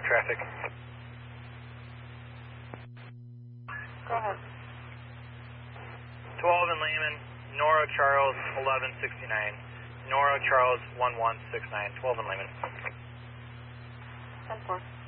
traffic. Go ahead. 12 in Lehman, Nora Charles 1169. Nora Charles 1169, 12 in Lehman. 10-4.